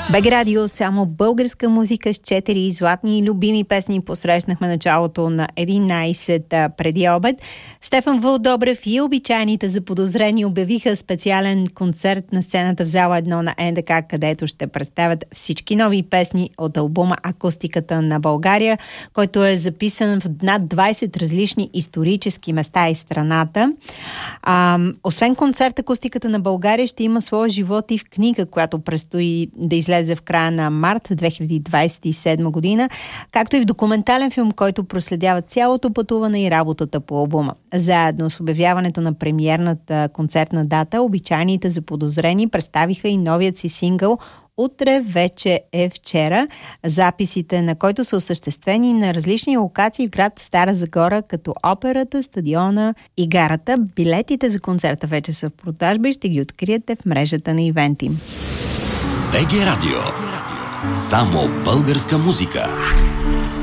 БГ Радио, само българска музика с 4 златни и любими песни посрещнахме началото на 11 преди обед. Стефан Вълдобрев и обичайните заподозрени обявиха специален концерт на сцената в зала 1 на НДК, където ще представят всички нови песни от албума "Акустиката на България", който е записан в над 20 различни исторически места из страната. Освен концерт "Акустиката на България", ще има своя живот и в книга, която предстои да излезе в края на март 2027 година, както и в документален филм, който проследява цялото пътуване и работата по албума. Заедно с обявяването на премиерната концертна дата, обичайните заподозрени представиха и новият си сингъл "Утре вече е вчера", записите на който са осъществени на различни локации в град Стара Загора, като операта, стадиона и гарата. Билетите за концерта вече са в продажба и ще ги откриете в мрежата на ивенти. БГ Радио. Само българска музика.